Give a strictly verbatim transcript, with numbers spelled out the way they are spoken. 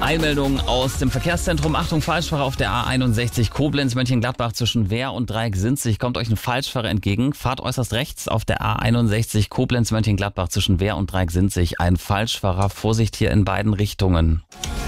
Eilmeldung aus dem Verkehrszentrum. Achtung, Falschfahrer auf der A einundsechzig Koblenz-Mönchengladbach zwischen Wehr und Dreieck-Sinzig. Kommt euch ein Falschfahrer entgegen. Fahrt äußerst rechts auf der A einundsechzig Koblenz-Mönchengladbach zwischen Wehr und Dreieck-Sinzig. Ein Falschfahrer. Vorsicht hier in beiden Richtungen.